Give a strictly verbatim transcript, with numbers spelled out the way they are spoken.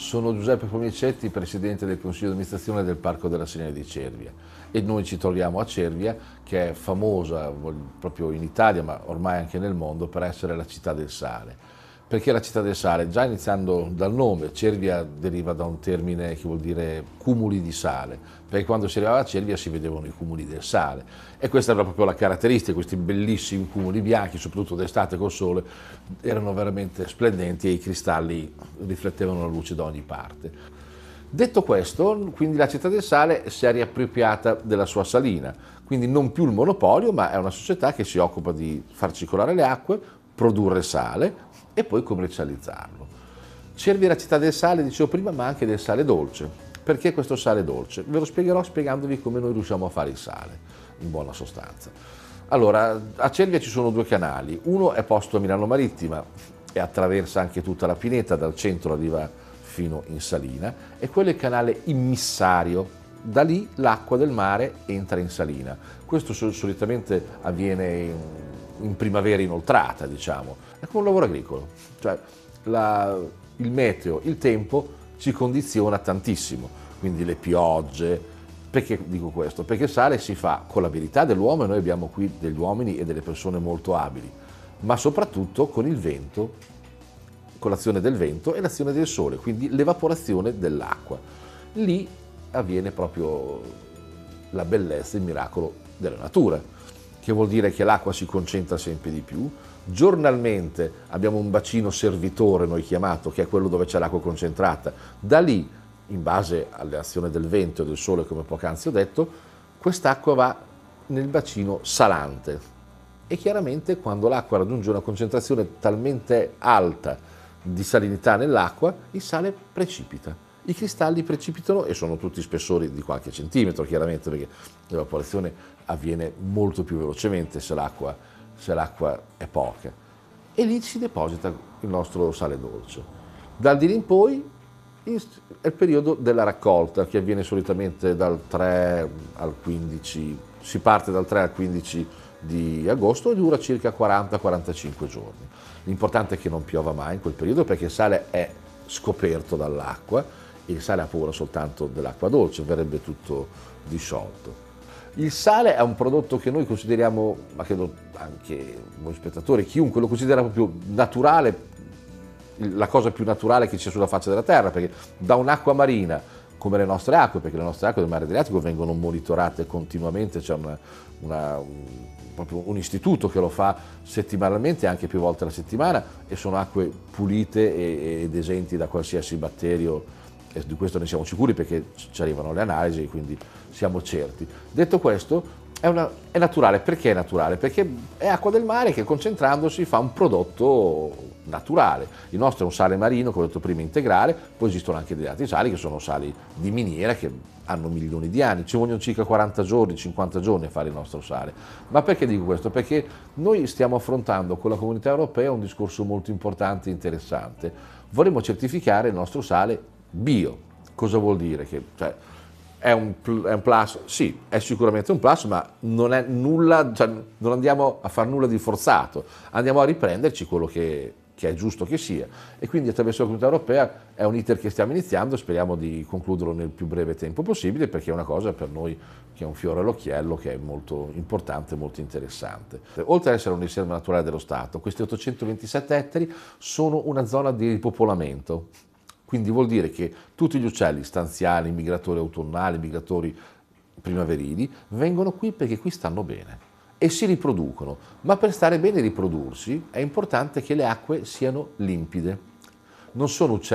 Sono Giuseppe Pomicetti, presidente del consiglio di amministrazione del Parco della Sirena di Cervia, e noi ci troviamo a Cervia, che è famosa proprio in Italia ma ormai anche nel mondo per essere la città del sale. Perché la città del sale? Già iniziando dal nome, Cervia deriva da un termine che vuol dire cumuli di sale, perché quando si arrivava a Cervia si vedevano i cumuli del sale, e questa era proprio la caratteristica. Questi bellissimi cumuli bianchi, soprattutto d'estate col sole, erano veramente splendenti e i cristalli riflettevano la luce da ogni parte. Detto questo, quindi la città del sale si è riappropriata della sua salina, quindi non più il monopolio, ma è una società che si occupa di far circolare le acque, produrre sale e poi commercializzarlo. Cervia è la città del sale, dicevo prima, ma anche del sale dolce. Perché questo sale dolce? Ve lo spiegherò spiegandovi come noi riusciamo a fare il sale, in buona sostanza. Allora, a Cervia ci sono due canali, uno è posto a Milano Marittima e attraversa anche tutta la pineta, dal centro arriva fino in salina, e quello è il canale immissario. Da lì l'acqua del mare entra in salina. Questo solitamente avviene in, in primavera inoltrata, diciamo. È come un lavoro agricolo, cioè la, il meteo, il tempo ci condiziona tantissimo, quindi le piogge. Perché dico questo? Perché il sale si fa con l'abilità dell'uomo, e noi abbiamo qui degli uomini e delle persone molto abili, ma soprattutto con il vento, con l'azione del vento e l'azione del sole, quindi l'evaporazione dell'acqua. Lì avviene proprio la bellezza, il miracolo della natura, che vuol dire che l'acqua si concentra sempre di più. Giornalmente abbiamo un bacino servitore, noi chiamato, che è quello dove c'è l'acqua concentrata. Da lì, in base all'azione del vento e del sole, come poc'anzi ho detto, quest'acqua va nel bacino salante. E chiaramente quando l'acqua raggiunge una concentrazione talmente alta di salinità nell'acqua, il sale precipita. I cristalli precipitano e sono tutti spessori di qualche centimetro, chiaramente, perché l'evaporazione avviene molto più velocemente se l'acqua se l'acqua è poca. E lì si deposita il nostro sale dolce. Dal di lì in poi è il periodo della raccolta, che avviene solitamente dal tre al quindici, si parte dal tre al quindici di agosto e dura circa quaranta quarantacinque giorni. L'importante è che non piova mai in quel periodo, perché il sale è scoperto dall'acqua e il sale ha paura soltanto dell'acqua dolce, verrebbe tutto disciolto. Il sale è un prodotto che noi consideriamo, ma credo anche voi spettatori, chiunque lo considera proprio naturale, la cosa più naturale che c'è sulla faccia della terra, perché da un'acqua marina, come le nostre acque, perché le nostre acque del mare Adriatico vengono monitorate continuamente, c'è una, una, un, proprio un istituto che lo fa settimanalmente, anche più volte alla settimana, e sono acque pulite e, ed esenti da qualsiasi batterio, e di questo ne siamo sicuri perché ci arrivano le analisi, quindi siamo certi. Detto questo, è, una, è naturale. Perché è naturale? Perché è acqua del mare che, concentrandosi, fa un prodotto naturale. Il nostro è un sale marino, come ho detto prima, integrale. Poi esistono anche degli altri sali che sono sali di miniera, che hanno milioni di anni, ci vogliono circa quaranta giorni, cinquanta giorni a fare il nostro sale. Ma perché dico questo? Perché noi stiamo affrontando con la Comunità Europea un discorso molto importante e interessante. Vorremmo certificare il nostro sale bio. Cosa vuol dire? Che, cioè, è, un, è un plus? Sì, è sicuramente un plus, ma non è nulla, cioè, non andiamo a fare nulla di forzato, andiamo a riprenderci quello che, che è giusto che sia. E quindi attraverso la Comunità Europea è un iter che stiamo iniziando, speriamo di concluderlo nel più breve tempo possibile, perché è una cosa per noi che è un fiore all'occhiello, che è molto importante e molto interessante. Oltre ad essere un riserva naturale dello Stato, questi ottocentoventisette ettari sono una zona di ripopolamento. Quindi vuol dire che tutti gli uccelli stanziali, migratori autunnali, migratori primaverili, vengono qui perché qui stanno bene e si riproducono. Ma per stare bene e riprodursi è importante che le acque siano limpide. Non sono uccelli